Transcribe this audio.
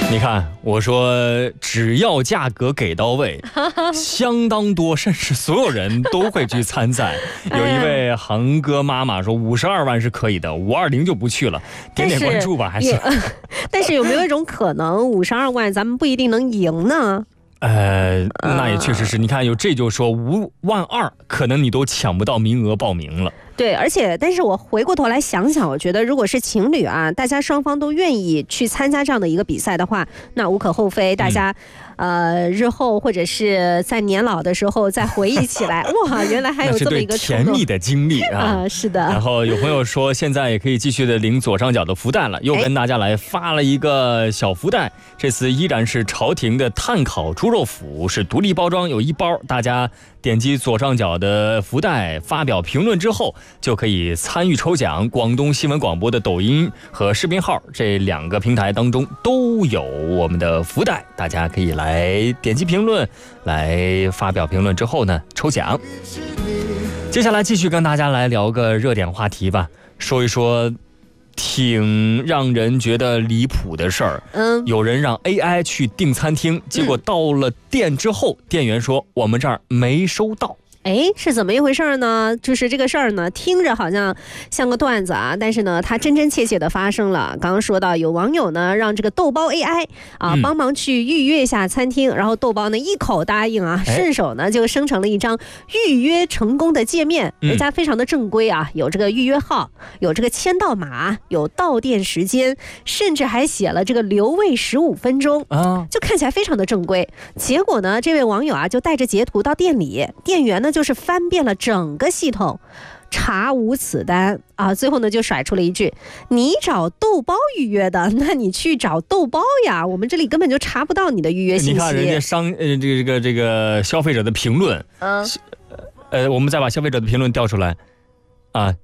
你看，我说只要价格给到位，相当多，甚至所有人都会去参赛。有一位航哥妈妈说52万是可以的，520就不去了，点点关注吧，还是。 但是有没有一种可能，52万咱们不一定能赢呢？ 那也确实是，你看有这就说5万2，可能你都抢不到名额报名了。 对，但是我回过头来想想，我觉得如果是情侣啊，大家双方都愿意去参加这样的一个比赛的话，那无可厚非。大家，日后或者是在年老的时候再回忆起来，哇，原来还有这么一个甜蜜的经历啊！ 是的。 然后有朋友说，现在也可以继续的领左上角的福袋了，又跟大家来发了一个小福袋。这次依然是朝廷的炭烤猪肉脯，是独立包装，有1包，大家点击左上角的福袋，发表评论之后，就可以参与抽奖。广东新闻广播的抖音和视频号这2个平台当中都有我们的福袋，大家可以来点击评论，来发表评论之后呢，抽奖。接下来继续跟大家来聊个热点话题吧，说一说挺让人觉得离谱的事儿。有人让 AI 去订餐厅，结果到了店之后，店员说我们这儿没收到。 是怎么一回事呢？就是这个事儿呢，听着好像像个段子啊，但是呢，它真真切切的发生了。刚刚说到有网友呢，让这个豆包 AI 帮忙去预约一下餐厅，然后豆包呢一口答应啊，顺手呢就生成了一张预约成功的界面，人家非常的正规啊，有这个预约号，有这个签到码，有到店时间，甚至还写了这个留位15分钟就看起来非常的正规。结果呢，这位网友啊就带着截图到店里，店员呢就是翻遍了整个系统，查无此单啊！最后呢就甩出了一句：“你找豆包预约的，那你去找豆包呀，我们这里根本就查不到你的预约信息。” 你看人家这个消费者的评论，我们再把消费者的评论调出来啊。